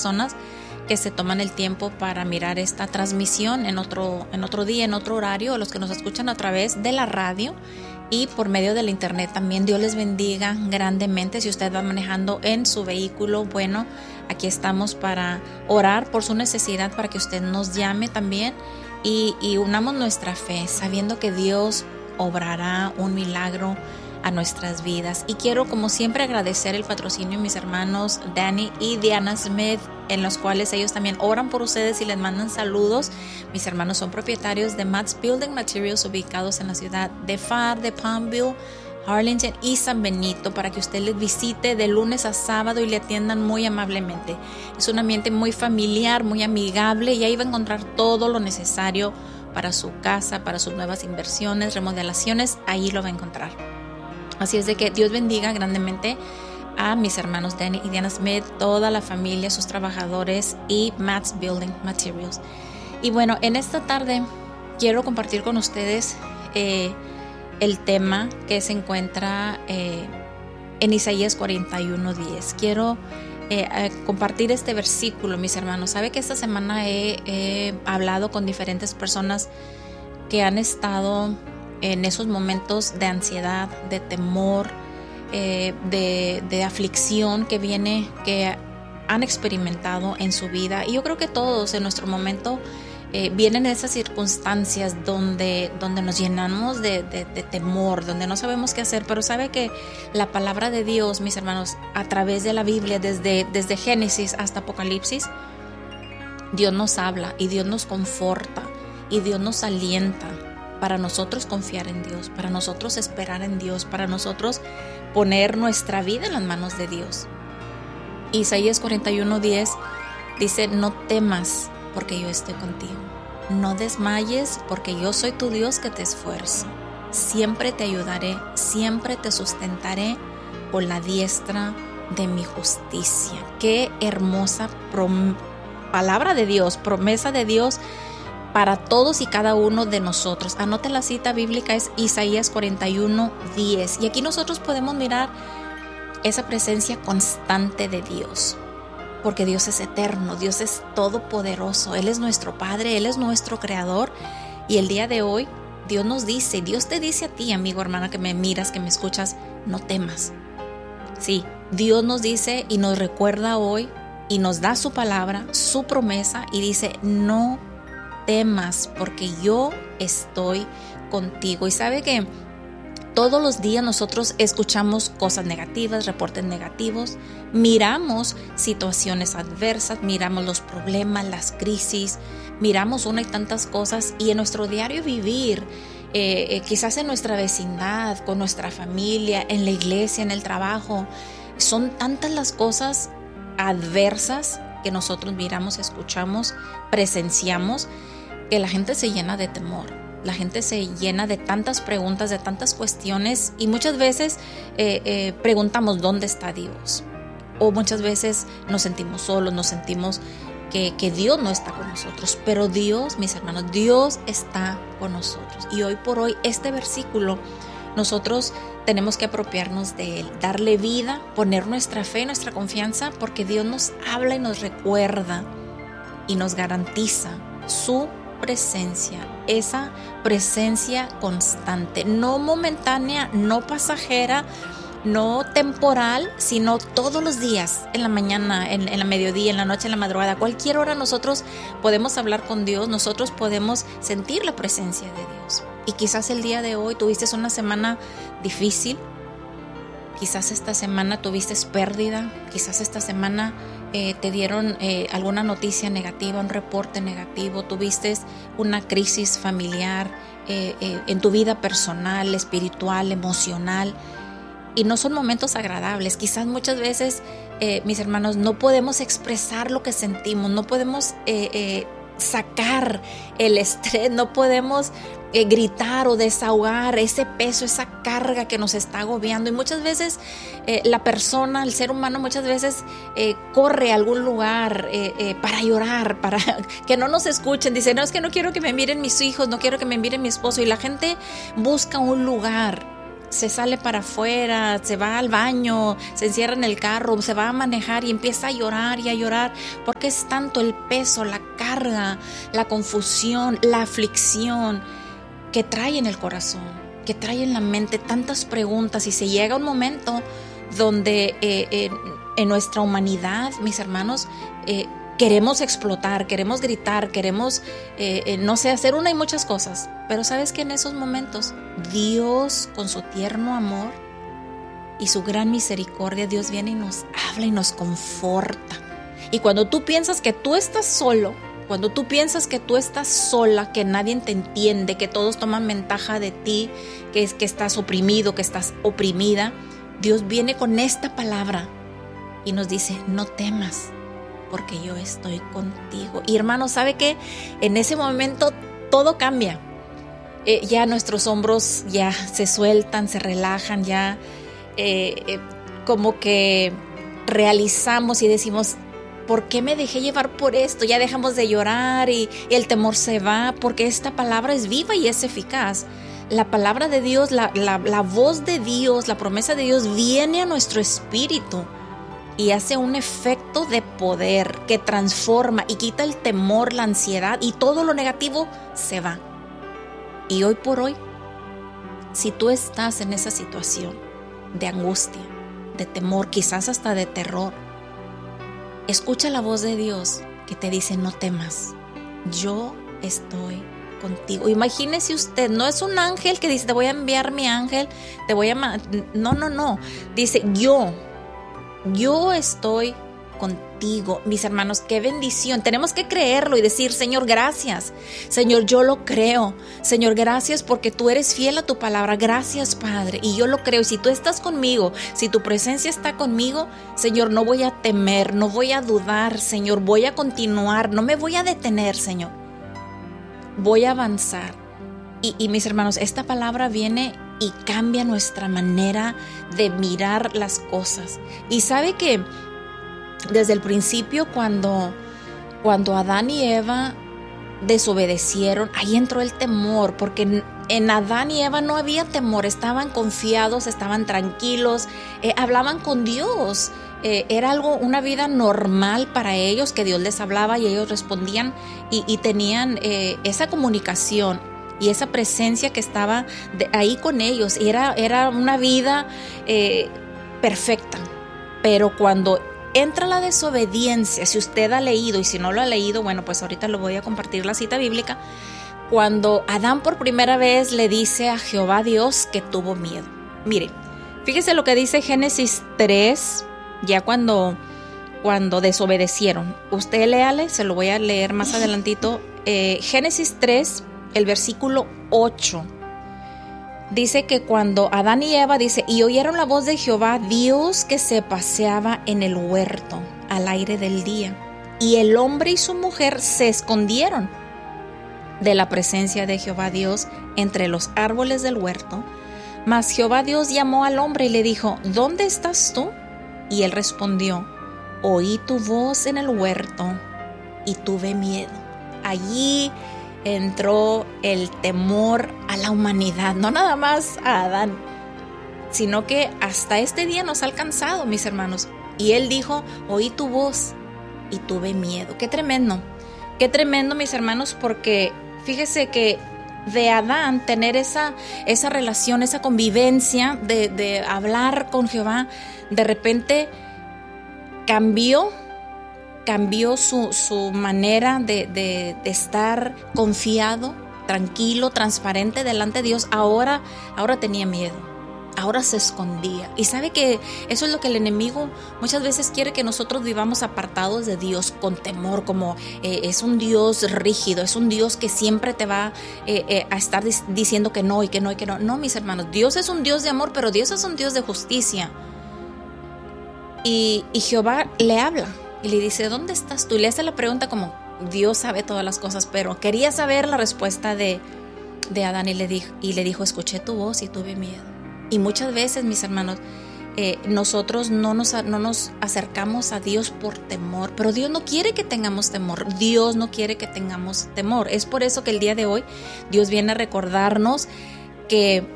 personas que se toman el tiempo para mirar esta transmisión en otro día, en otro horario, los que nos escuchan a través de la radio y por medio de la internet también. Dios les bendiga grandemente. Si usted va manejando en su vehículo, bueno, aquí estamos para orar por su necesidad, para que usted nos llame también y unamos nuestra fe, sabiendo que Dios obrará un milagro a nuestras vidas. Y quiero, como siempre, agradecer el patrocinio de mis hermanos Danny y Diana Smith, en los cuales ellos también oran por ustedes y les mandan saludos. Mis hermanos son propietarios de Matt's Building Materials, ubicados en la ciudad de Pharr, de Palmville, Harlingen y San Benito, para que usted les visite de lunes a sábado y le atiendan muy amablemente. Es un ambiente muy familiar, muy amigable, y ahí va a encontrar todo lo necesario para su casa, para sus nuevas inversiones, remodelaciones. Ahí lo va a encontrar. Así es de que Dios bendiga grandemente a mis hermanos Danny y Diana Smith, toda la familia, sus trabajadores y Matt's Building Materials. Y bueno, en esta tarde quiero compartir con ustedes el tema que se encuentra en Isaías 41:10. Quiero compartir este versículo, mis hermanos. Sabe que esta semana he hablado con diferentes personas que han estado en esos momentos de ansiedad, de temor, de aflicción que han experimentado en su vida. Y yo creo que todos en nuestro momento vienen esas circunstancias donde nos llenamos de temor, donde no sabemos qué hacer. Pero sabe que la palabra de Dios, mis hermanos, a través de la Biblia, desde Génesis hasta Apocalipsis, Dios nos habla y Dios nos conforta y Dios nos alienta para nosotros confiar en Dios, para nosotros esperar en Dios, para nosotros poner nuestra vida en las manos de Dios. Isaías 41:10 dice: no temas, porque yo estoy contigo. No desmayes, porque yo soy tu Dios que te esfuerzo. Siempre te ayudaré, siempre te sustentaré con la diestra de mi justicia. Qué hermosa palabra de Dios, promesa de Dios para todos y cada uno de nosotros. Anote la cita bíblica, es Isaías 41:10. Y aquí nosotros podemos mirar esa presencia constante de Dios, porque Dios es eterno, Dios es todopoderoso, Él es nuestro Padre, Él es nuestro Creador. Y el día de hoy Dios nos dice, Dios te dice a ti, amigo, hermana, que me miras, que me escuchas, no temas. Sí, Dios nos dice y nos recuerda hoy y nos da su palabra, su promesa, y dice: no temas, porque yo estoy contigo. Y sabe que todos los días nosotros escuchamos cosas negativas, reportes negativos, miramos situaciones adversas, miramos los problemas, las crisis, miramos una y tantas cosas, y en nuestro diario vivir, quizás en nuestra vecindad, con nuestra familia, en la iglesia, en el trabajo, son tantas las cosas adversas que nosotros miramos, escuchamos, presenciamos, que la gente se llena de temor, la gente se llena de tantas preguntas, de tantas cuestiones, y muchas veces preguntamos ¿dónde está Dios? O muchas veces nos sentimos solos, nos sentimos que Dios no está con nosotros. Pero Dios, mis hermanos, Dios está con nosotros. Y hoy por hoy este versículo nosotros tenemos que apropiarnos de él, darle vida, poner nuestra fe, nuestra confianza, porque Dios nos habla y nos recuerda y nos garantiza su presencia, esa presencia constante, no momentánea, no pasajera, no temporal, sino todos los días, en la mañana, en la mediodía, en la noche, en la madrugada, cualquier hora nosotros podemos hablar con Dios, nosotros podemos sentir la presencia de Dios. Y quizás el día de hoy tuviste una semana difícil, quizás esta semana tuviste pérdida, quizás esta semana te dieron alguna noticia negativa, un reporte negativo, tuviste una crisis familiar en tu vida personal, espiritual, emocional, y no son momentos agradables. Quizás muchas veces, mis hermanos, no podemos expresar lo que sentimos, no podemos sacar el estrés, no podemos gritar o desahogar ese peso, esa carga que nos está agobiando. Y muchas veces la persona, el ser humano, muchas veces corre a algún lugar para llorar, para que no nos escuchen. Dice: no, es que no quiero que me miren mis hijos, no quiero que me miren mi esposo. Y la gente busca un lugar se sale para afuera, se va al baño, se encierra en el carro, se va a manejar y empieza a llorar y a llorar, porque es tanto el peso, la carga, la confusión, la aflicción que trae en el corazón, que trae en la mente tantas preguntas, y se llega un momento donde en nuestra humanidad, mis hermanos, queremos explotar, queremos gritar, queremos, no sé, hacer una y muchas cosas. Pero sabes que en esos momentos Dios, con su tierno amor y su gran misericordia, Dios viene y nos habla y nos conforta. Y cuando tú piensas que tú estás solo, cuando tú piensas que tú estás sola, que nadie te entiende, que todos toman ventaja de ti, que estás oprimido, que estás oprimida, Dios viene con esta palabra y nos dice: no temas, porque yo estoy contigo. Y hermano, ¿sabe qué? En ese momento todo cambia. Ya nuestros hombros ya se sueltan, se relajan, ya como que realizamos y decimos: ¿por qué me dejé llevar por esto? Ya dejamos de llorar y el temor se va, porque esta palabra es viva y es eficaz. La palabra de Dios, la voz de Dios, la promesa de Dios viene a nuestro espíritu y hace un efecto de poder que transforma y quita el temor, la ansiedad, y todo lo negativo se va. Y hoy por hoy, si tú estás en esa situación de angustia, de temor, quizás hasta de terror, escucha la voz de Dios que te dice: no temas, yo estoy contigo. Imagínese usted, no es un ángel que dice: te voy a enviar mi ángel, te voy a... No. Dice: yo estoy contigo. Mis hermanos, qué bendición. Tenemos que creerlo y decir: Señor, gracias. Señor, yo lo creo. Señor, gracias porque tú eres fiel a tu palabra. Gracias, Padre. Y yo lo creo. Y si tú estás conmigo, si tu presencia está conmigo, Señor, no voy a temer, no voy a dudar, Señor. Voy a continuar, no me voy a detener, Señor. Voy a avanzar. Y mis hermanos, esta palabra viene y cambia nuestra manera de mirar las cosas. Y sabe que desde el principio, cuando Adán y Eva desobedecieron, ahí entró el temor, porque en Adán y Eva no había temor, estaban confiados, estaban tranquilos, hablaban con Dios. Era una vida normal para ellos, que Dios les hablaba y ellos respondían y tenían esa comunicación y esa presencia que estaba ahí con ellos. Y era una vida perfecta. Pero cuando entra la desobediencia, si usted ha leído, y si no lo ha leído, bueno, pues ahorita lo voy a compartir la cita bíblica, cuando Adán por primera vez le dice a Jehová Dios que tuvo miedo. Mire, fíjese lo que dice Génesis 3, ya cuando desobedecieron. Usted léale, se lo voy a leer más adelantito. Génesis 3, el versículo 8. Dice que cuando Adán y Eva, dice: y oyeron la voz de Jehová Dios que se paseaba en el huerto al aire del día, y el hombre y su mujer se escondieron de la presencia de Jehová Dios entre los árboles del huerto. Mas Jehová Dios llamó al hombre y le dijo: ¿dónde estás tú? Y él respondió: oí tu voz en el huerto y tuve miedo. Allí entró el temor a la humanidad, no nada más a Adán, sino que hasta este día nos ha alcanzado, mis hermanos. Y él dijo: oí tu voz y tuve miedo. Qué tremendo, mis hermanos, porque fíjese que de Adán tener esa relación, esa convivencia de hablar con Jehová, de repente cambió su manera de estar confiado, tranquilo, transparente delante de Dios. Ahora tenía miedo, ahora se escondía. Y sabe que eso es lo que el enemigo muchas veces quiere, que nosotros vivamos apartados de Dios, con temor, como es un Dios rígido, es un Dios que siempre te va a estar diciendo que no y que no y que no. No, mis hermanos, Dios es un Dios de amor, pero Dios es un Dios de justicia. Y Jehová le habla y le dice: ¿dónde estás tú? Y le hace la pregunta como Dios sabe todas las cosas, pero quería saber la respuesta de Adán, y le dijo: escuché tu voz y tuve miedo. Y muchas veces, mis hermanos, nosotros no nos acercamos a Dios por temor, pero Dios no quiere que tengamos temor. Dios no quiere que tengamos temor. Es por eso que el día de hoy Dios viene a recordarnos que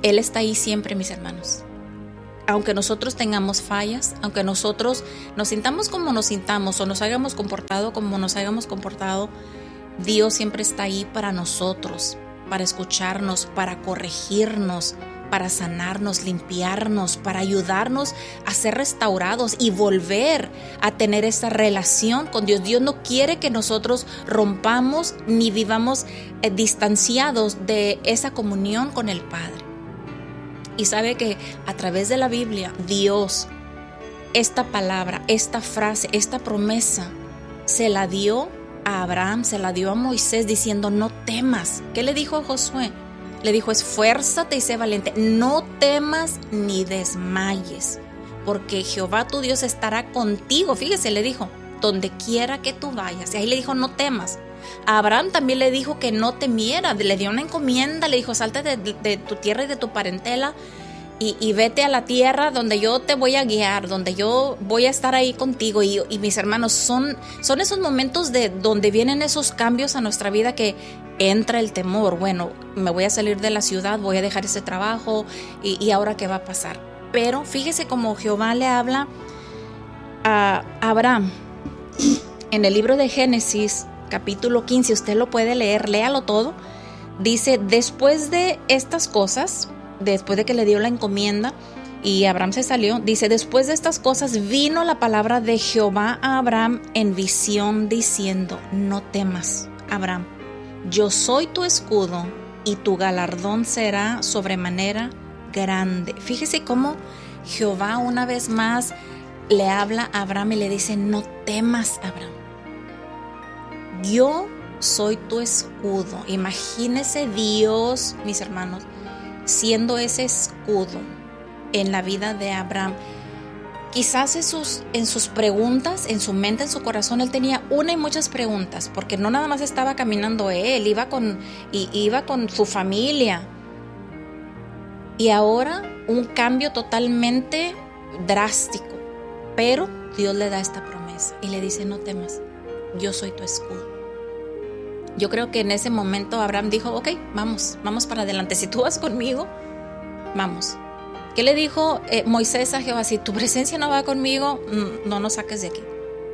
Él está ahí siempre, mis hermanos. Aunque nosotros tengamos fallas, aunque nosotros nos sintamos como nos sintamos o nos hayamos comportado como nos hayamos comportado, Dios siempre está ahí para nosotros, para escucharnos, para corregirnos, para sanarnos, limpiarnos, para ayudarnos a ser restaurados y volver a tener esa relación con Dios. Dios no quiere que nosotros rompamos ni vivamos distanciados de esa comunión con el Padre. Y sabe que a través de la Biblia, Dios, esta palabra, esta frase, esta promesa, se la dio a Abraham, se la dio a Moisés diciendo: no temas. ¿Qué le dijo a Josué? Le dijo: esfuérzate y sé valiente, no temas ni desmayes, porque Jehová tu Dios estará contigo. Fíjese, le dijo, donde quiera que tú vayas. Y ahí le dijo: no temas. A Abraham también le dijo que no temiera, le dio una encomienda, le dijo: salte de tu tierra y de tu parentela y vete a la tierra donde yo te voy a guiar, donde yo voy a estar ahí contigo. Y mis hermanos, son esos momentos de donde vienen esos cambios a nuestra vida, que entra el temor. Bueno, me voy a salir de la ciudad, voy a dejar ese trabajo y ahora qué va a pasar. Pero fíjese cómo Jehová le habla a Abraham en el libro de Génesis capítulo 15, usted lo puede leer, léalo todo. Dice: después de estas cosas, después de que le dio la encomienda y Abraham se salió, dice: después de estas cosas vino la palabra de Jehová a Abraham en visión diciendo: no temas, Abraham, yo soy tu escudo y tu galardón será sobremanera grande. Fíjese cómo Jehová una vez más le habla a Abraham y le dice: no temas, Abraham, yo soy tu escudo. Imagínese Dios, mis hermanos, siendo ese escudo en la vida de Abraham. Quizás en sus preguntas, en su mente, en su corazón, él tenía una y muchas preguntas, porque no nada más estaba caminando él, iba con su familia. Y ahora un cambio totalmente drástico. Pero Dios le da esta promesa y le dice: no temas, yo soy tu escudo. Yo creo que en ese momento Abraham dijo: ok, vamos para adelante. Si tú vas conmigo, vamos. ¿Qué le dijo Moisés a Jehová? Si tu presencia no va conmigo, no nos saques de aquí.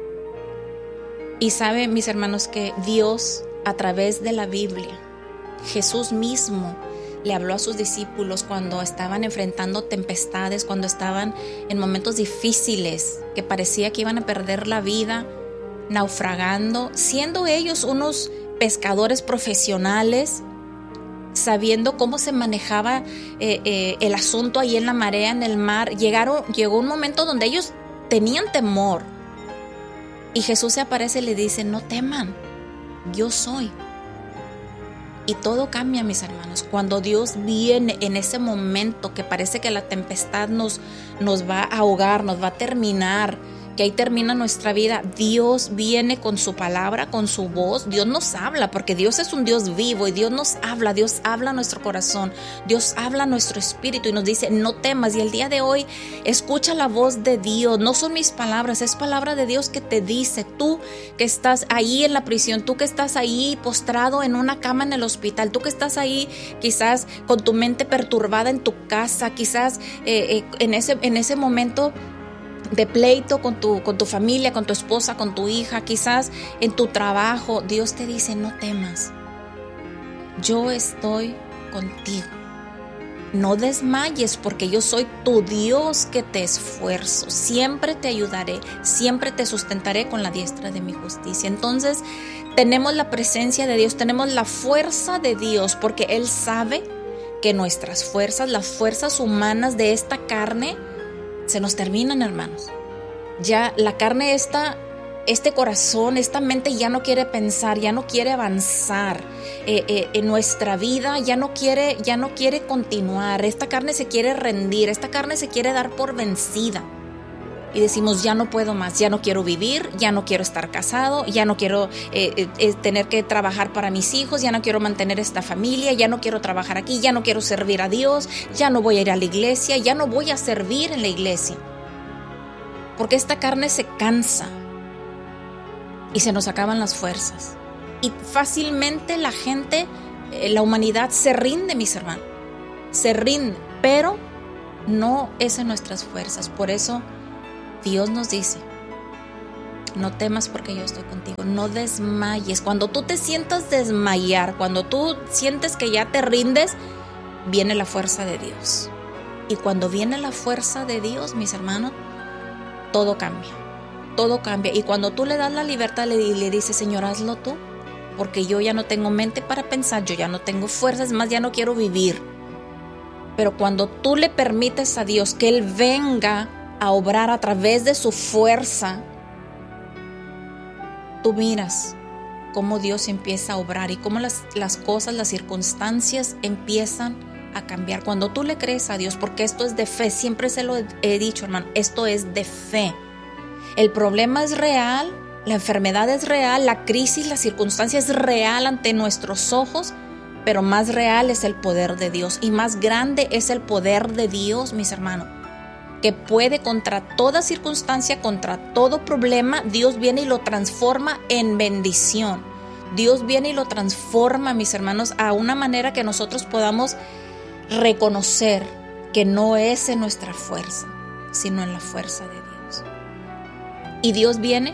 Y sabe, mis hermanos, que Dios, a través de la Biblia, Jesús mismo le habló a sus discípulos cuando estaban enfrentando tempestades, cuando estaban en momentos difíciles, que parecía que iban a perder la vida, naufragando, siendo ellos unos pescadores profesionales, sabiendo cómo se manejaba el asunto ahí en la marea, en el mar. Llegó un momento donde ellos tenían temor y Jesús se aparece y le dice: no teman, yo soy. Y todo cambia, mis hermanos, cuando Dios viene en ese momento que parece que la tempestad nos va a ahogar, nos va a terminar, que ahí termina nuestra vida. Dios viene con su palabra, con su voz. Dios nos habla, porque Dios es un Dios vivo y Dios nos habla. Dios habla a nuestro corazón, Dios habla a nuestro espíritu y nos dice: no temas. Y el día de hoy escucha la voz de Dios. No son mis palabras, es palabra de Dios que te dice: tú que estás ahí en la prisión, tú que estás ahí postrado en una cama en el hospital, tú que estás ahí quizás con tu mente perturbada en tu casa, quizás en ese momento de pleito con tu familia, con tu esposa, con tu hija, quizás en tu trabajo. Dios te dice: no temas, yo estoy contigo, no desmayes, porque yo soy tu Dios que te esfuerzo, siempre te ayudaré, siempre te sustentaré con la diestra de mi justicia. Entonces tenemos la presencia de Dios, tenemos la fuerza de Dios, porque Él sabe que nuestras fuerzas, las fuerzas humanas de esta carne, se nos terminan, hermanos. Ya la carne este corazón, esta mente ya no quiere pensar, ya no quiere avanzar en nuestra vida, ya no quiere continuar. Esta carne se quiere rendir, esta carne se quiere dar por vencida. Y decimos: ya no puedo más, ya no quiero vivir, ya no quiero estar casado, ya no quiero tener que trabajar para mis hijos, ya no quiero mantener esta familia, ya no quiero trabajar aquí, ya no quiero servir a Dios, ya no voy a ir a la iglesia, ya no voy a servir en la iglesia. Porque esta carne se cansa y se nos acaban las fuerzas. Y fácilmente la gente, la humanidad se rinde, mis hermanos. se rinde, pero no es en nuestras fuerzas. Por eso Dios nos dice: no temas porque yo estoy contigo, no desmayes. Cuando tú te sientas desmayar, cuando tú sientes que ya te rindes, viene la fuerza de Dios. Y cuando viene la fuerza de Dios, mis hermanos, todo cambia, todo cambia. Y cuando tú le das la libertad y le dices: Señor, hazlo tú, porque yo ya no tengo mente para pensar, yo ya no tengo fuerzas, más ya no quiero vivir. Pero cuando tú le permites a Dios que Él venga a obrar a través de su fuerza, tú miras cómo Dios empieza a obrar y cómo las cosas, las circunstancias empiezan a cambiar. Cuando tú le crees a Dios, porque esto es de fe, siempre se lo he dicho, hermano, esto es de fe. El problema es real, la enfermedad es real, la crisis, la circunstancia es real ante nuestros ojos, pero más real es el poder de Dios y más grande es el poder de Dios, mis hermanos, que puede contra toda circunstancia, contra todo problema. Dios viene y lo transforma en bendición. Dios viene y lo transforma, mis hermanos, a una manera que nosotros podamos reconocer que no es en nuestra fuerza, sino en la fuerza de Dios. Y Dios viene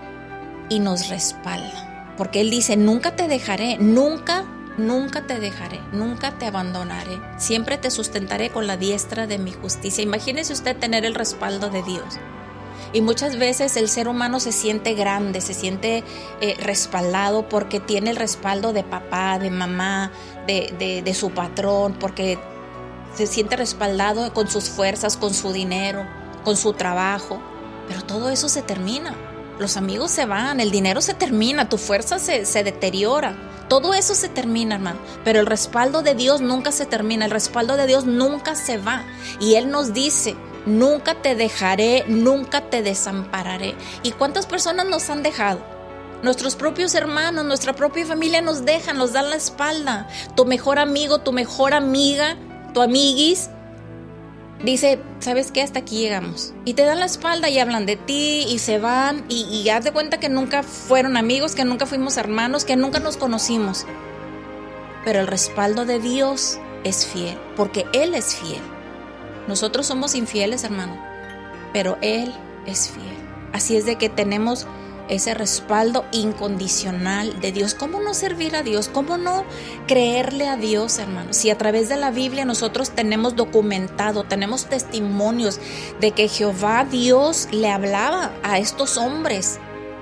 y nos respalda, porque Él dice: nunca te dejaré, nunca te dejaré, nunca te abandonaré, siempre te sustentaré con la diestra de mi justicia. Imagínese usted tener el respaldo de Dios. Y muchas veces el ser humano se siente grande, se siente respaldado porque tiene el respaldo de papá, de mamá, de su patrón, porque se siente respaldado con sus fuerzas, con su dinero, con su trabajo. Pero todo eso se termina. Los amigos se van, el dinero se termina, tu fuerza se deteriora. Todo eso se termina, hermano. Pero el respaldo de Dios nunca se termina, el respaldo de Dios nunca se va. Y Él nos dice: nunca te dejaré, nunca te desampararé. ¿Y cuántas personas nos han dejado? Nuestros propios hermanos, nuestra propia familia nos dejan, nos dan la espalda. Tu mejor amigo, tu mejor amiga, tu amiguis dice: ¿sabes qué? Hasta aquí llegamos. Y te dan la espalda y hablan de ti y se van y haz de cuenta que nunca fueron amigos, que nunca fuimos hermanos, que nunca nos conocimos. Pero el respaldo de Dios es fiel, porque Él es fiel. Nosotros somos infieles, hermano, pero Él es fiel. Así es de que tenemos ese respaldo incondicional de Dios. ¿Cómo no servir a Dios? ¿Cómo no creerle a Dios, hermanos? Si a través de la Biblia nosotros tenemos documentado, tenemos testimonios de que Jehová Dios le hablaba a estos hombres.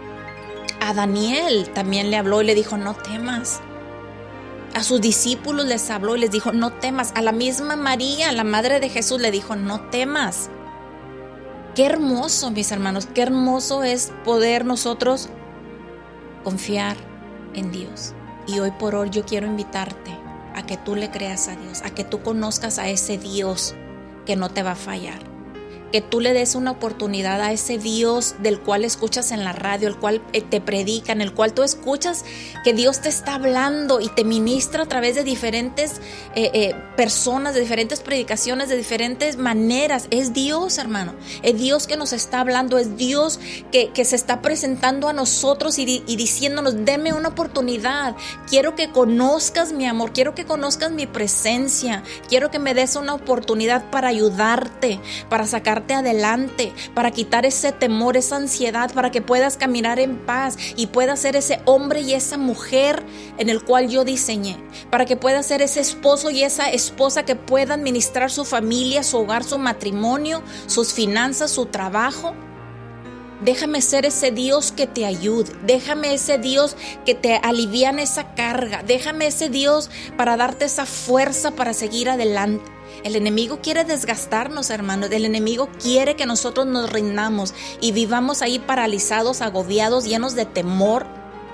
A Daniel también le habló y le dijo: no temas. A sus discípulos les habló y les dijo: no temas. A la misma María, la madre de Jesús, le dijo: no temas. Qué hermoso, mis hermanos, qué hermoso es poder nosotros confiar en Dios. Y hoy por hoy yo quiero invitarte a que tú le creas a Dios, a que tú conozcas a ese Dios que no te va a fallar. Que tú le des una oportunidad a ese Dios del cual escuchas en la radio, el cual te predican, el cual tú escuchas que Dios te está hablando y te ministra a través de diferentes personas, de diferentes predicaciones, de diferentes maneras. Es Dios, hermano, es Dios que nos está hablando, es Dios que se está presentando a nosotros y diciéndonos: deme una oportunidad, quiero que conozcas mi amor, quiero que conozcas mi presencia, quiero que me des una oportunidad para ayudarte, para sacarte adelante, para quitar ese temor, esa ansiedad, para que puedas caminar en paz y puedas ser ese hombre y esa mujer en el cual yo diseñé, para que puedas ser ese esposo y esa esposa que pueda administrar su familia, su hogar, su matrimonio, sus finanzas, su trabajo. Déjame ser ese Dios que te ayude, déjame ese Dios que te aliviane esa carga, déjame ese Dios para darte esa fuerza para seguir adelante. El enemigo quiere desgastarnos, hermanos. El enemigo quiere que nosotros nos rindamos y vivamos ahí paralizados, agobiados, llenos de temor.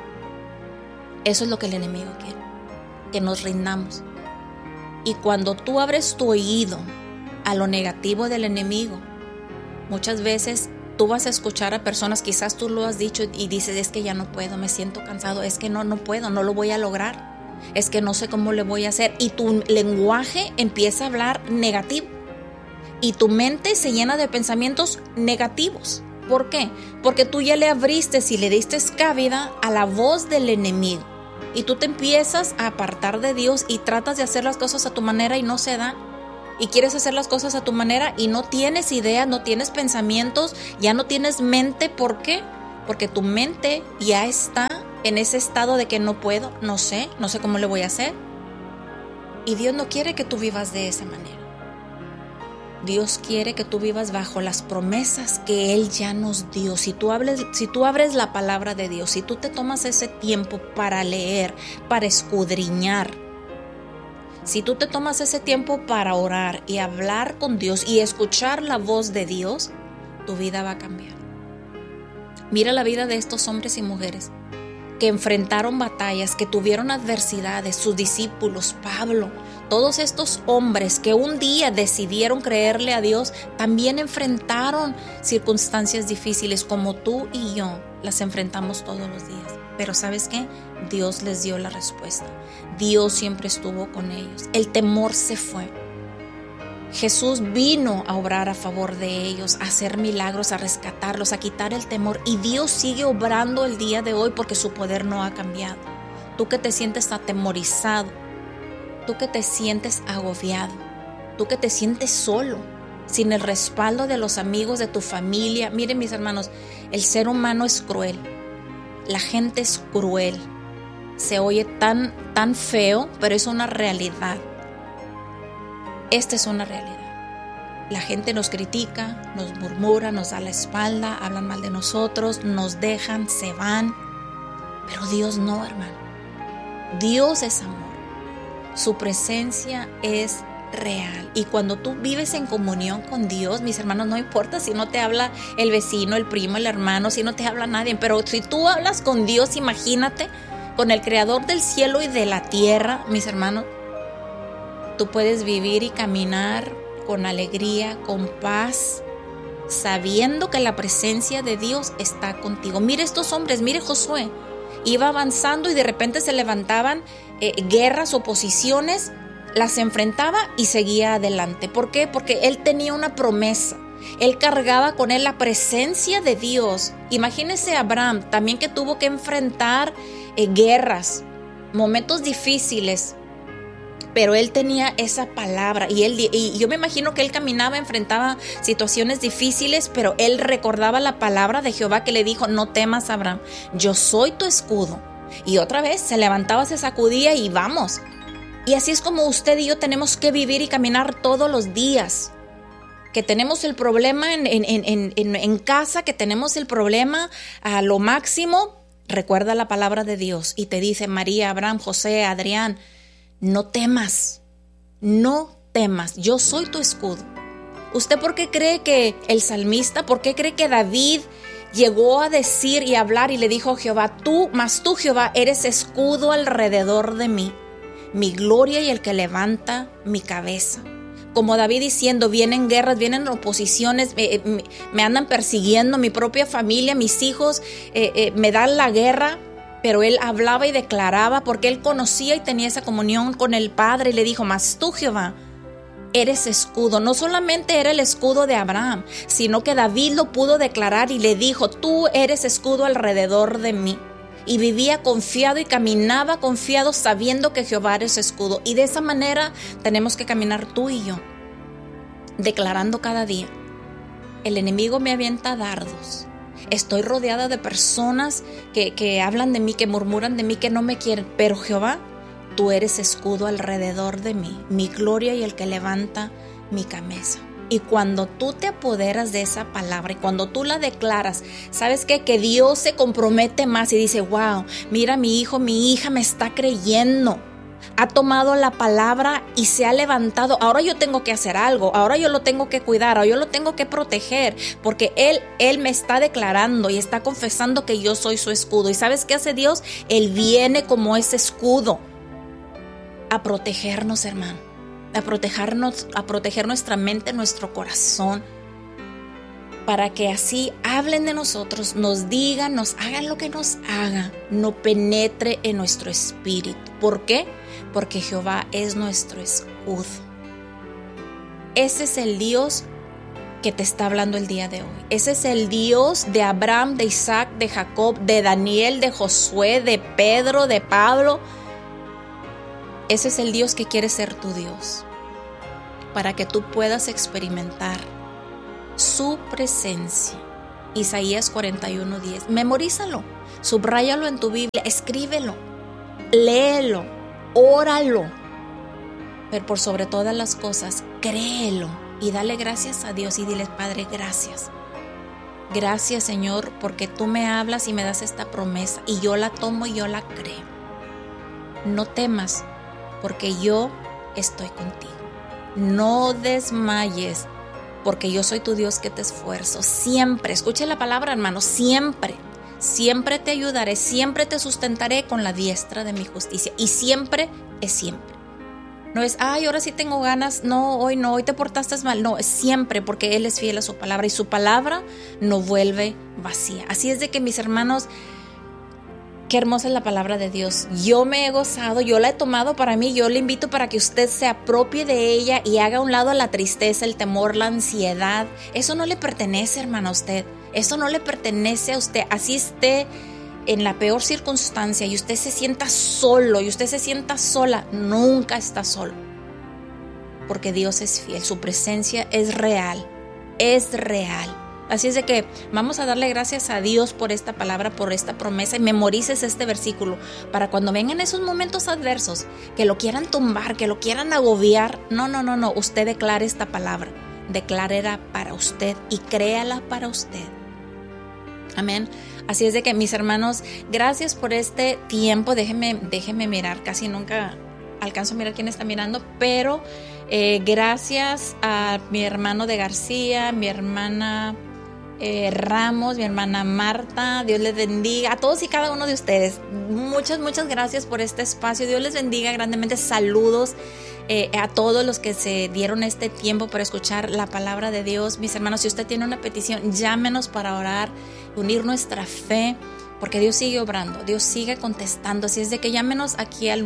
Eso es lo que el enemigo quiere, que nos rindamos. Y cuando tú abres tu oído a lo negativo del enemigo, muchas veces tú vas a escuchar a personas, quizás tú lo has dicho y dices: es que ya no puedo, me siento cansado, es que no puedo, no lo voy a lograr. Es que no sé cómo le voy a hacer. Y tu lenguaje empieza a hablar negativo. Y tu mente se llena de pensamientos negativos. ¿Por qué? Porque tú ya le abriste y le diste cabida a la voz del enemigo. Y tú te empiezas a apartar de Dios y tratas de hacer las cosas a tu manera y no se da. y quieres hacer las cosas a tu manera y no tienes ideas, no tienes pensamientos, ya no tienes mente. ¿Por qué? Porque tu mente ya está en ese estado de que no puedo, no sé cómo le voy a hacer. Y Dios no quiere que tú vivas de esa manera. Dios quiere que tú vivas bajo las promesas que Él ya nos dio. Si tú abres la palabra de Dios, si tú te tomas ese tiempo para leer, para escudriñar, si tú te tomas ese tiempo para orar y hablar con Dios y escuchar la voz de Dios, tu vida va a cambiar. Mira la vida de estos hombres y mujeres que enfrentaron batallas, que tuvieron adversidades, sus discípulos, Pablo, todos estos hombres que un día decidieron creerle a Dios, también enfrentaron circunstancias difíciles como tú y yo las enfrentamos todos los días. Pero ¿sabes qué? Dios les dio la respuesta. Dios siempre estuvo con ellos. El temor se fue. Jesús vino a obrar a favor de ellos, a hacer milagros, a rescatarlos, a quitar el temor. Y Dios sigue obrando el día de hoy porque su poder no ha cambiado. Tú que te sientes atemorizado, tú que te sientes agobiado, tú que te sientes solo, sin el respaldo de los amigos, de tu familia. Miren, mis hermanos, el ser humano es cruel. La gente es cruel. Se oye tan feo, pero es una realidad. Esta es una realidad. La gente nos critica, nos murmura, nos da la espalda, hablan mal de nosotros, nos dejan, se van. Pero Dios no, hermano. Dios es amor. Su presencia es real. Y cuando tú vives en comunión con Dios, mis hermanos, no importa si no te habla el vecino, el primo, el hermano, si no te habla nadie, pero si tú hablas con Dios, imagínate, con el creador del cielo y de la tierra, mis hermanos, tú puedes vivir y caminar con alegría, con paz, sabiendo que la presencia de Dios está contigo. Mire estos hombres, mire Josué, iba avanzando y de repente se levantaban guerras, oposiciones, las enfrentaba y seguía adelante. ¿Por qué? Porque él tenía una promesa. Él cargaba con él la presencia de Dios. Imagínese a Abraham también, que tuvo que enfrentar guerras, momentos difíciles, pero él tenía esa palabra y yo me imagino que él caminaba, enfrentaba situaciones difíciles, pero él recordaba la palabra de Jehová que le dijo: no temas, Abraham, yo soy tu escudo. Y otra vez se levantaba, se sacudía y vamos. Y así es como usted y yo tenemos que vivir y caminar todos los días. Que tenemos el problema en casa, que tenemos el problema a lo máximo, recuerda la palabra de Dios y te dice: María, Abraham, José, Adrián, no temas, yo soy tu escudo. ¿Usted por qué cree que el salmista, por qué cree que David llegó a decir y hablar y le dijo a Jehová: tú, Jehová, eres escudo alrededor de mí, mi gloria y el que levanta mi cabeza? Como David diciendo: vienen guerras, vienen oposiciones, me andan persiguiendo, mi propia familia, mis hijos, me dan la guerra. Pero él hablaba y declaraba porque él conocía y tenía esa comunión con el Padre y le dijo: mas tú, Jehová, eres escudo. No solamente era el escudo de Abraham, sino que David lo pudo declarar y le dijo: tú eres escudo alrededor de mí. Y vivía confiado y caminaba confiado, sabiendo que Jehová es escudo. Y de esa manera tenemos que caminar tú y yo, declarando cada día: el enemigo me avienta dardos. Estoy rodeada de personas que hablan de mí, que murmuran de mí, que no me quieren. Pero Jehová, tú eres escudo alrededor de mí, mi gloria y el que levanta mi cabeza. Y cuando tú te apoderas de esa palabra y cuando tú la declaras, ¿sabes qué? Que Dios se compromete más y dice: wow, mira, mi hijo, mi hija me está creyendo. Ha tomado la palabra y se ha levantado. Ahora yo tengo que hacer algo. Ahora yo lo tengo que cuidar. Ahora yo lo tengo que proteger. Porque Él me está declarando y está confesando que yo soy su escudo. ¿Y sabes qué hace Dios? Él viene como ese escudo a protegernos, hermano. A proteger nuestra mente, nuestro corazón. Para que así hablen de nosotros, nos digan, nos hagan lo que nos hagan, no penetre en nuestro espíritu. ¿Por qué? Porque Jehová es nuestro escudo. Ese es el Dios que te está hablando el día de hoy. Ese es el Dios de Abraham, de Isaac, de Jacob, de Daniel, de Josué, de Pedro, de Pablo. Ese es el Dios que quiere ser tu Dios. para que tú puedas experimentar su presencia. Isaías 41:10. Memorízalo, subráyalo en tu Biblia, escríbelo, léelo, óralo. Pero por sobre todas las cosas, créelo y dale gracias a Dios y dile: Padre, gracias. Gracias, Señor, porque tú me hablas y me das esta promesa y yo la tomo y yo la creo. No temas, porque yo estoy contigo. No desmayes, porque yo soy tu Dios que te esfuerzo. Siempre, escuche la palabra, hermano, siempre. Siempre te ayudaré, siempre te sustentaré con la diestra de mi justicia. Y siempre es siempre. No es, ay, ahora sí tengo ganas. No, hoy te portaste mal. No, es siempre, porque Él es fiel a su palabra y su palabra no vuelve vacía. Así es de que, mis hermanos, qué hermosa es la palabra de Dios. Yo me he gozado, yo la he tomado para mí. Yo le invito para que usted se apropie de ella y haga a un lado la tristeza, el temor, la ansiedad. Eso no le pertenece, hermano, a usted. Eso no le pertenece a usted. Así esté en la peor circunstancia y usted se sienta solo y usted se sienta sola, nunca está solo. Porque Dios es fiel, su presencia es real, es real. Así es de que vamos a darle gracias a Dios por esta palabra, por esta promesa, y memorices este versículo para cuando vengan esos momentos adversos, que lo quieran tumbar, que lo quieran agobiar. No, usted declare esta palabra, declárela para usted y créala para usted. Amén. Así es de que, mis hermanos, gracias por este tiempo. Déjenme mirar, casi nunca alcanzo a mirar quién está mirando, pero gracias a mi hermano de García, mi hermana Ramos, mi hermana Marta. Dios les bendiga a todos y cada uno de ustedes. Muchas gracias por este espacio. Dios les bendiga grandemente. Saludos a todos los que se dieron este tiempo para escuchar la palabra de Dios. Mis hermanos, si usted tiene una petición, llámenos para orar, unir nuestra fe, porque Dios sigue obrando, Dios sigue contestando. Así es de que llámenos aquí al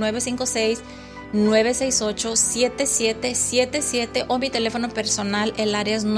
956-968-7777 o mi teléfono personal, el área es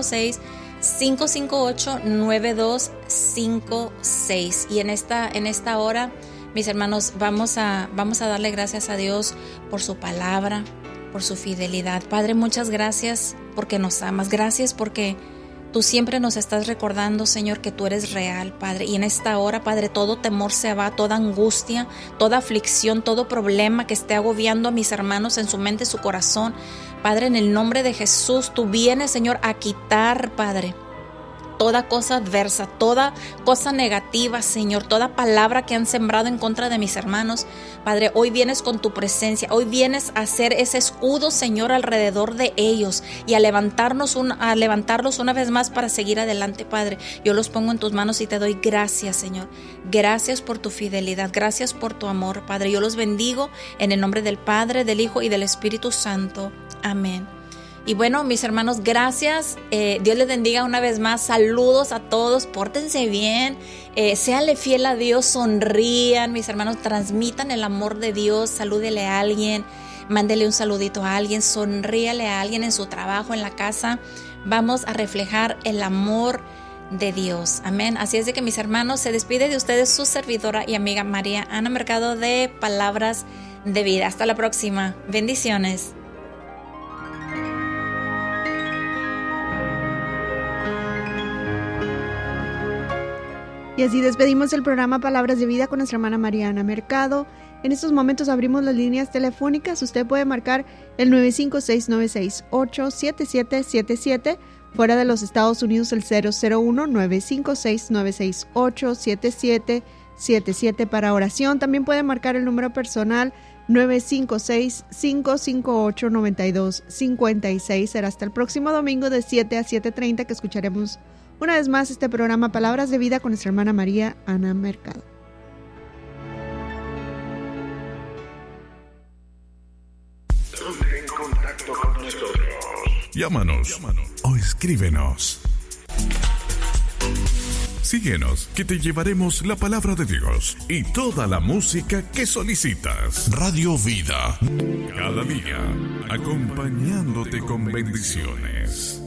956-558-9256. Y en esta hora, mis hermanos, vamos a darle gracias a Dios por su palabra, por su fidelidad. Padre, muchas gracias porque nos amas. Gracias porque tú siempre nos estás recordando, Señor, que tú eres real, Padre. Y en esta hora, Padre, todo temor se va, toda angustia, toda aflicción, todo problema que esté agobiando a mis hermanos en su mente, su corazón. Padre, en el nombre de Jesús, tú vienes, Señor, a quitar, Padre, toda cosa adversa, toda cosa negativa, Señor, toda palabra que han sembrado en contra de mis hermanos. Padre, hoy vienes con tu presencia, hoy vienes a hacer ese escudo, Señor, alrededor de ellos y a levantarlos una vez más para seguir adelante, Padre. Yo los pongo en tus manos y te doy gracias, Señor. Gracias por tu fidelidad, gracias por tu amor, Padre. Yo los bendigo en el nombre del Padre, del Hijo y del Espíritu Santo. Amén. Y bueno, mis hermanos, gracias. Dios les bendiga una vez más. Saludos a todos. Pórtense bien. Séanle fiel a Dios. Sonrían, mis hermanos. Transmitan el amor de Dios. Salúdele a alguien. Mándele un saludito a alguien. Sonríale a alguien en su trabajo, en la casa. Vamos a reflejar el amor de Dios. Amén. Así es de que, mis hermanos, se despide de ustedes su servidora y amiga María Ana Mercado de Palabras de Vida. Hasta la próxima. Bendiciones. Y así despedimos el programa Palabras de Vida con nuestra hermana María Ana Mercado. En estos momentos abrimos las líneas telefónicas. Usted puede marcar el 956-968-7777. Fuera de los Estados Unidos, el 001-956-968-7777 para oración. También puede marcar el número personal 956-558-9256. Será hasta el próximo domingo de 7 a 7:30 que escucharemos una vez más este programa Palabras de Vida con nuestra hermana María Ana Mercado. Ponte en contacto con nosotros. Llámanos o escríbenos. Síguenos, que te llevaremos la palabra de Dios y toda la música que solicitas. Radio Vida, cada día, acompañándote con bendiciones.